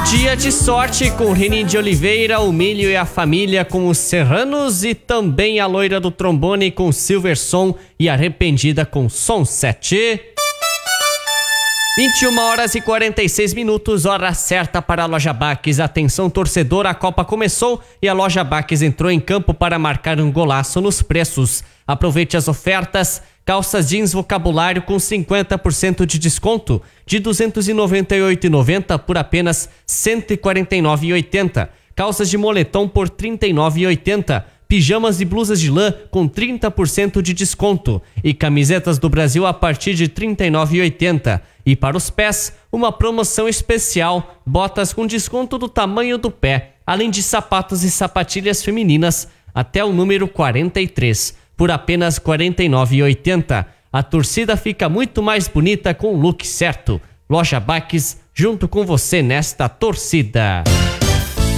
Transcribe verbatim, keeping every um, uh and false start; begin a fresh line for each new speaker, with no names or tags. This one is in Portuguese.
Dia de sorte com Reni de Oliveira, o Milho e a Família com os Serranos e também a Loira do Trombone com Silverson e Arrependida com Som sete. vinte e uma horas e quarenta e seis minutos, hora certa para a Loja Baques. Atenção torcedor, a Copa começou e a Loja Baques entrou em campo para marcar um golaço nos preços. Aproveite as ofertas. Calças jeans vocabulário com cinquenta por cento de desconto, de duzentos e noventa e oito reais e noventa centavos por apenas cento e quarenta e nove reais e oitenta centavos. Calças de moletom por trinta e nove reais e oitenta centavos. Pijamas e blusas de lã com trinta por cento de desconto. E camisetas do Brasil a partir de trinta e nove reais e oitenta centavos. E para os pés, uma promoção especial, botas com desconto do tamanho do pé, além de sapatos e sapatilhas femininas até o número quarenta e três. Por apenas quarenta e nove reais e oitenta centavos. A torcida fica muito mais bonita com o look certo. Loja Baques, junto com você nesta torcida.